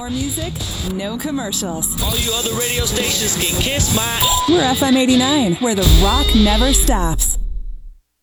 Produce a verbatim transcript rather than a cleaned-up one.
More music, no commercials. All you other radio stations can kiss my... We're F M eighty-nine, where the rock never stops.